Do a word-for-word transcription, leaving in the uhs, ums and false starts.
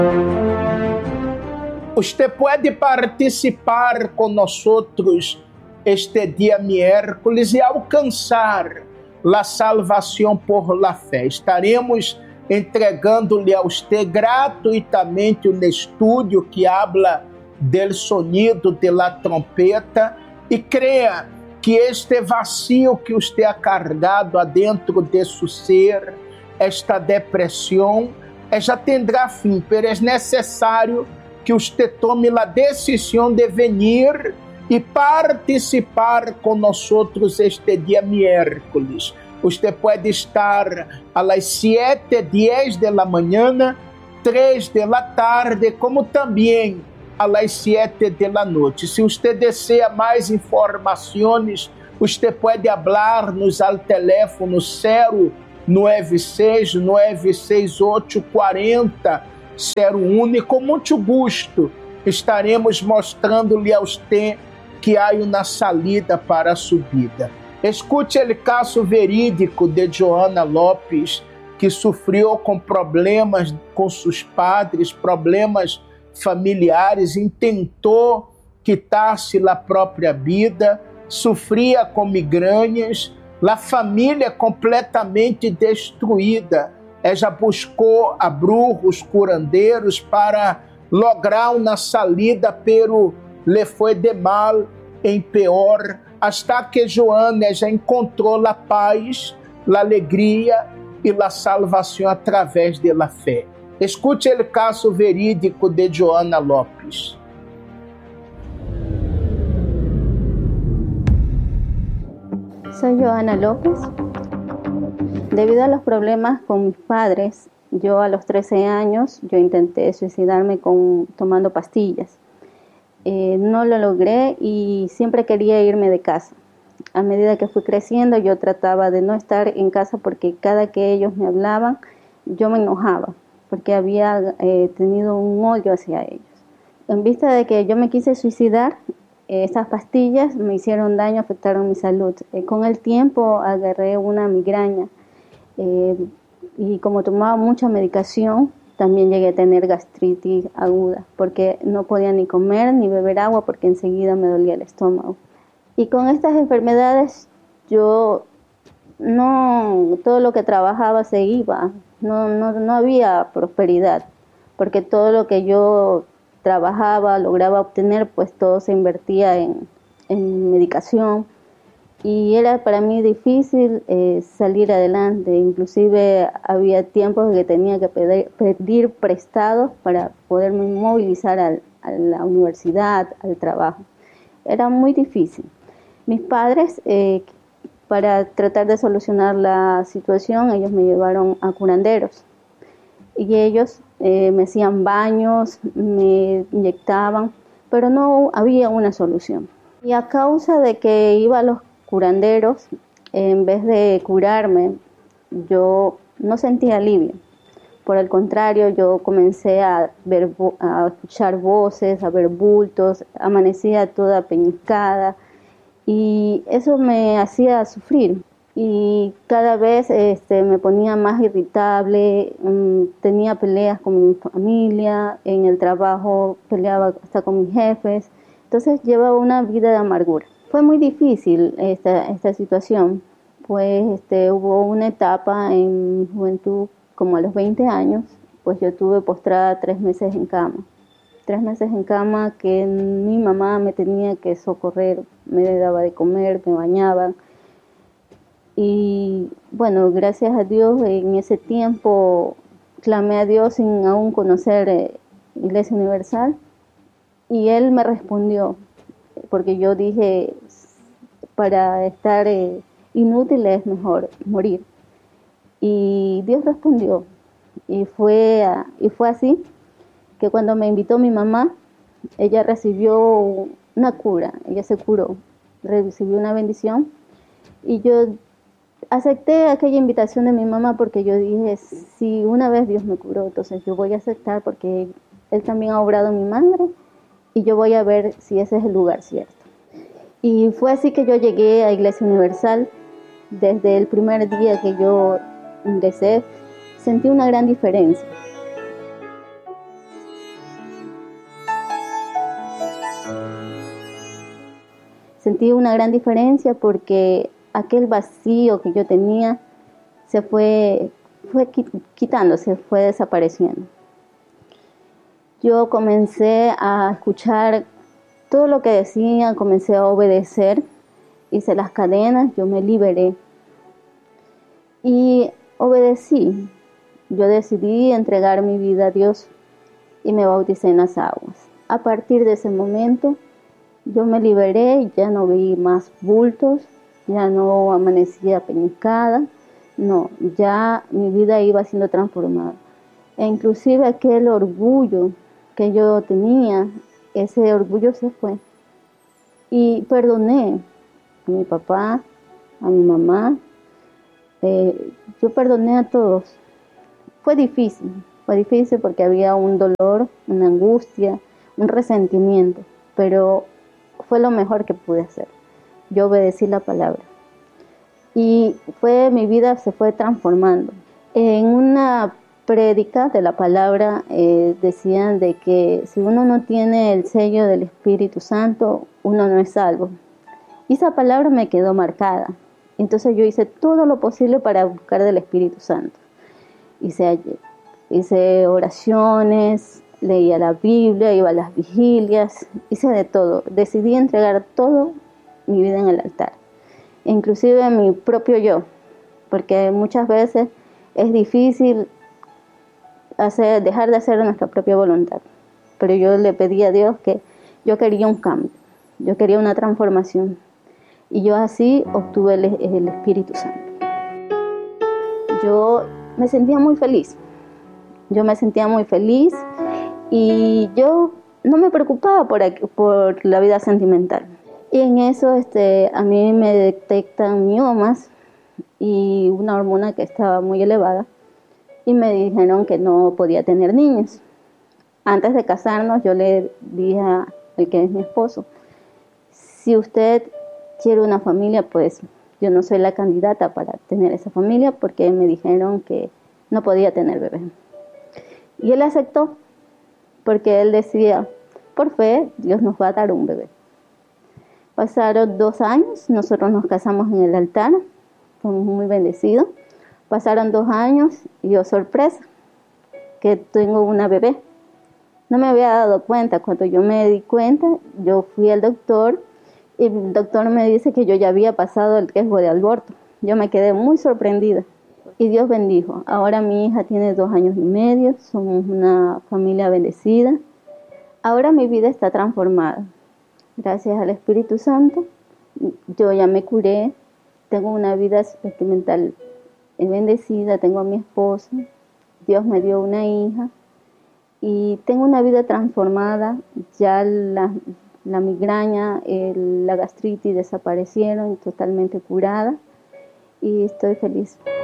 Usted puede participar con nosotros este día miércoles y alcanzar la salvación por la fe. Estaremos entregando-lhe a usted gratuitamente um estudo que habla del sonido de la trompeta e creia que este vacío que usted ha cargado adentro de su ser, esta depressão, já tendrá fim, pero é necessário que usted tome a decisão de venir e participar com nós este dia miércoles. Usted pode estar a las siete, diez de la mañana, três de la tarde, como também a las siete de la noite. Se usted deseja mais informações, usted pode hablar-nos ao teléfono zero nove seis nove seis oito quarenta zero um e com muito gosto estaremos mostrando-lhe a você que há uma salida para a subida. Escute o caso verídico de Joana Lopes, que sofreu com problemas com seus padres, problemas familiares, e tentou quitar-se da própria vida, sofria com migrânias, a família completamente destruída. Ela buscou a brujos, curandeiros para lograr uma salida, pero le foi de mal em pior, hasta que Joana já encontrou a paz, a alegria e a salvação através da fé. Escute o caso verídico de Joana Lopes. Soy Joana López. Debido a los problemas con mis padres, yo a los trece años yo intenté suicidarme con, tomando pastillas. Eh, no lo logré y siempre quería irme de casa. A medida que fui creciendo, yo trataba de no estar en casa porque cada que ellos me hablaban, yo me enojaba, porque había eh, tenido un odio hacia ellos. En vista de que yo me quise suicidar, eh, estas pastillas me hicieron daño, afectaron mi salud. Eh, con el tiempo agarré una migraña eh, y como tomaba mucha medicación, también llegué a tener gastritis aguda, porque no podía ni comer ni beber agua porque enseguida me dolía el estómago. Y con estas enfermedades yo no, todo lo que trabajaba se iba, no, no, no había prosperidad, porque todo lo que yo trabajaba, lograba obtener, pues todo se invertía en, en medicación. Y era para mí difícil eh, salir adelante. Inclusive había tiempos que tenía que pedir, pedir prestados para poderme movilizar al, a la universidad, al trabajo. Era muy difícil. Mis padres, eh, para tratar de solucionar la situación, ellos me llevaron a curanderos. Y ellos eh, me hacían baños, me inyectaban, pero no había una solución. Y a causa de que iba a los curanderos, en vez de curarme, yo no sentía alivio. Por el contrario, yo comencé a, ver, a escuchar voces, a ver bultos, amanecía toda peñiscada y eso me hacía sufrir. Y cada vez este, me ponía más irritable, mmm, tenía peleas con mi familia, en el trabajo peleaba hasta con mis jefes, entonces llevaba una vida de amargura. Fue muy difícil esta, esta situación, pues este, hubo una etapa en mi juventud, como a los veinte años, pues yo estuve postrada tres meses en cama. Tres meses en cama que mi mamá me tenía que socorrer, me daba de comer, me bañaba. Y bueno, gracias a Dios en ese tiempo clamé a Dios sin aún conocer eh, Iglesia Universal y Él me respondió. Porque yo dije, para estar eh, inútil es mejor morir. Y Dios respondió. Y fue, uh, y fue así que cuando me invitó mi mamá, ella recibió una cura, ella se curó, recibió una bendición. Y yo acepté aquella invitación de mi mamá porque yo dije, si una vez Dios me curó, entonces yo voy a aceptar porque Él también ha obrado en mi madre. Y yo voy a ver si ese es el lugar cierto. Y fue así que yo llegué a Iglesia Universal. Desde el primer día que yo ingresé, sentí una gran diferencia. Sentí una gran diferencia porque aquel vacío que yo tenía se fue, fue quitándose, fue desapareciendo. Yo comencé a escuchar todo lo que decían, comencé a obedecer, hice las cadenas, yo me liberé y obedecí. Yo decidí entregar mi vida a Dios y me bauticé en las aguas. A partir de ese momento yo me liberé, ya no vi más bultos, ya no amanecía peñicada, no, ya mi vida iba siendo transformada. E inclusive aquel orgullo que yo tenía, ese orgullo se fue. Y perdoné a mi papá, a mi mamá, eh, yo perdoné a todos. Fue difícil, fue difícil porque había un dolor, una angustia, un resentimiento, pero fue lo mejor que pude hacer. Yo obedecí la palabra y fue, mi vida se fue transformando. En una prédica de la palabra eh, decían de que si uno no tiene el sello del Espíritu Santo, uno no es salvo. Y esa palabra me quedó marcada. Entonces yo hice todo lo posible para buscar del Espíritu Santo. Hice, hice oraciones, leía la Biblia, iba a las vigilias, hice de todo. Decidí entregar todo mi vida en el altar, inclusive mi propio yo, porque muchas veces es difícil hacer, dejar de hacer nuestra propia voluntad. Pero yo le pedí a Dios que yo quería un cambio, yo quería una transformación. Y yo así obtuve el, el Espíritu Santo. Yo me sentía muy feliz. Yo me sentía muy feliz y yo no me preocupaba por, por la vida sentimental. Y en eso este, a mí me detectan miomas y una hormona que estaba muy elevada. Y me dijeron que no podía tener niños. Antes de casarnos yo le dije al que es mi esposo, si usted quiere una familia, pues yo no soy la candidata para tener esa familia porque me dijeron que no podía tener bebé. Y él aceptó porque él decía, por fe, Dios nos va a dar un bebé. Pasaron dos años, nosotros nos casamos en el altar, fuimos muy bendecidos. Pasaron dos años y oh sorpresa, que tengo una bebé. No me había dado cuenta. Cuando yo me di cuenta, yo fui al doctor y el doctor me dice que yo ya había pasado el riesgo de aborto. Yo me quedé muy sorprendida y Dios bendijo. Ahora mi hija tiene dos años y medio, somos una familia bendecida. Ahora mi vida está transformada. Gracias al Espíritu Santo, yo ya me curé, tengo una vida sentimental bendecida, tengo a mi esposo, Dios me dio una hija y tengo una vida transformada. Ya la, la migraña, el, la gastritis desaparecieron, totalmente curada y estoy feliz.